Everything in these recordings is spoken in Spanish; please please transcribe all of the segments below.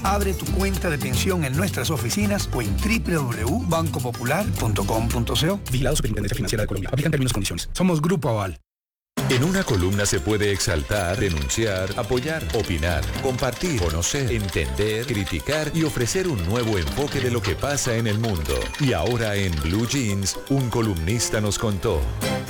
Abre tu cuenta de pensión en nuestras oficinas o en www.bancopopular.com.co. Vigilado Superintendencia Financiera de Colombia. Aplican términos y condiciones. Somos Grupo Aval. En una columna se puede exaltar, denunciar, apoyar, opinar, compartir, conocer, entender, criticar y ofrecer un nuevo enfoque de lo que pasa en el mundo. Y ahora en Blue Jeans, un columnista nos contó.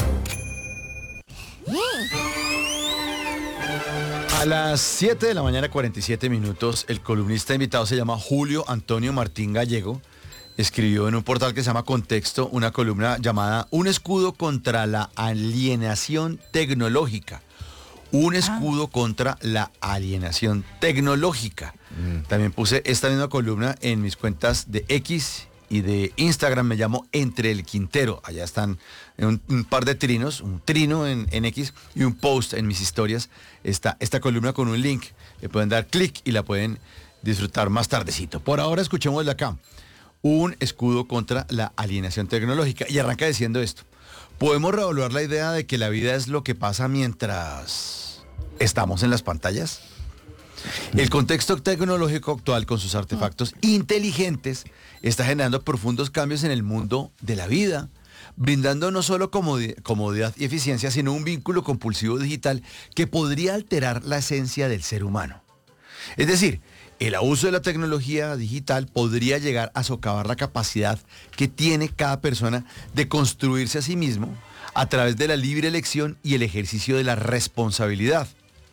A las 7 de la mañana, 47 minutos, el columnista invitado se llama Julio Antonio Martín Gallego. Escribió en un portal que se llama Contexto una columna llamada Un escudo contra la alienación tecnológica. Un escudo contra la alienación tecnológica. También puse esta misma columna en mis cuentas de X y de Instagram. Me llamo Entre el Quintero. Allá están un par de trinos, un trino en X y un post en mis historias. Está esta columna con un link. Le pueden dar clic y la pueden disfrutar más tardecito. Por ahora escuchémosla acá. Un escudo contra la alienación tecnológica. Y arranca diciendo esto. ¿Podemos reevaluar la idea de que la vida es lo que pasa mientras estamos en las pantallas? El contexto tecnológico actual con sus artefactos inteligentes está generando profundos cambios en el mundo de la vida, brindando no solo comodidad y eficiencia, sino un vínculo compulsivo digital que podría alterar la esencia del ser humano. Es decir, el abuso de la tecnología digital podría llegar a socavar la capacidad que tiene cada persona de construirse a sí mismo a través de la libre elección y el ejercicio de la responsabilidad.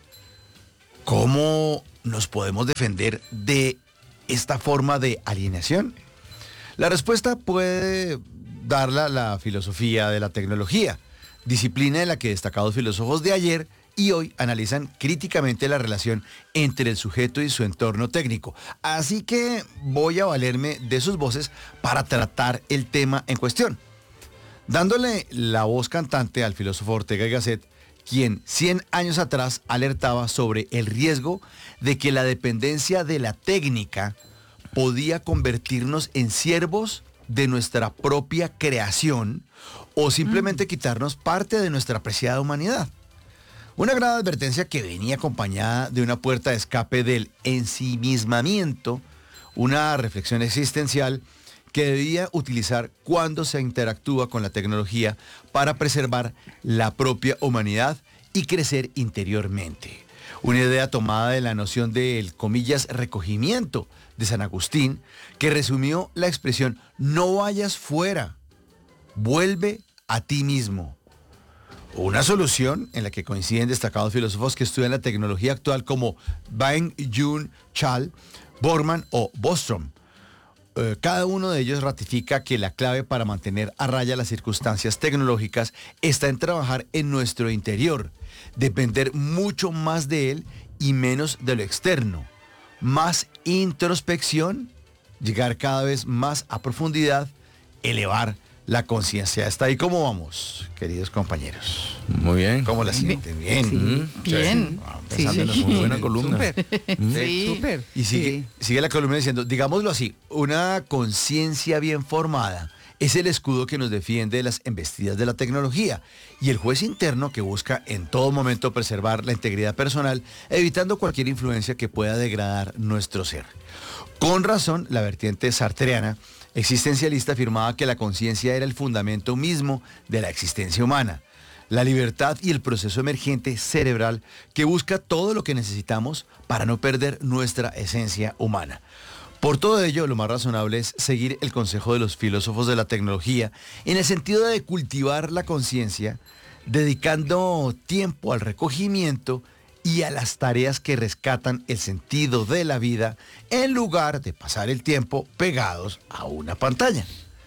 ¿Cómo nos podemos defender de esta forma de alienación? La respuesta puede darla la filosofía de la tecnología, disciplina en la que destacados filósofos de ayer y hoy analizan críticamente la relación entre el sujeto y su entorno técnico. Así que voy a valerme de sus voces para tratar el tema en cuestión. Dándole la voz cantante al filósofo Ortega y Gasset, quien 100 años atrás alertaba sobre el riesgo de que la dependencia de la técnica podía convertirnos en siervos de nuestra propia creación o simplemente quitarnos parte de nuestra apreciada humanidad. Una gran advertencia que venía acompañada de una puerta de escape del ensimismamiento, una reflexión existencial que debía utilizar cuando se interactúa con la tecnología para preservar la propia humanidad y crecer interiormente. Una idea tomada de la noción del, comillas, recogimiento de San Agustín, que resumió la expresión no vayas fuera, vuelve a ti mismo. Una solución en la que coinciden destacados filósofos que estudian la tecnología actual como Byung-Chul Chul, Borman o Bostrom. Cada uno de ellos ratifica que la clave para mantener a raya las circunstancias tecnológicas está en trabajar en nuestro interior, depender mucho más de él y menos de lo externo, más introspección, llegar cada vez más a profundidad, elevar la conciencia. ¿Hasta ahí cómo vamos, queridos compañeros? Muy bien. ¿Cómo la sienten? Bien. Sí, bien. Pensando en Muy buena columna. Sí. Súper. Y sigue la columna diciendo, digámoslo así, una conciencia bien formada es el escudo que nos defiende de las embestidas de la tecnología y el juez interno que busca en todo momento preservar la integridad personal, evitando cualquier influencia que pueda degradar nuestro ser. Con razón, la vertiente sartreana existencialista afirmaba que la conciencia era el fundamento mismo de la existencia humana, la libertad y el proceso emergente cerebral que busca todo lo que necesitamos para no perder nuestra esencia humana. Por todo ello, lo más razonable es seguir el consejo de los filósofos de la tecnología en el sentido de cultivar la conciencia, dedicando tiempo al recogimiento y a las tareas que rescatan el sentido de la vida en lugar de pasar el tiempo pegados a una pantalla.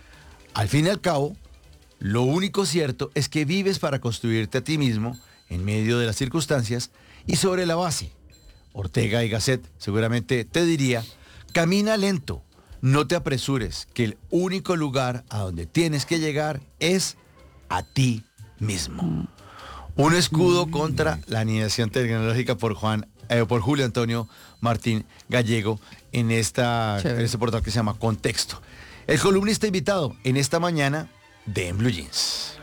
Al fin y al cabo, lo único cierto es que vives para construirte a ti mismo en medio de las circunstancias y sobre la base. Ortega y Gasset seguramente te diría, camina lento, no te apresures, que el único lugar a donde tienes que llegar es a ti mismo. Un escudo contra la alienación tecnológica por Julio Antonio Martín Gallego en este portal que se llama Contexto. El columnista invitado en esta mañana de En Blue Jeans.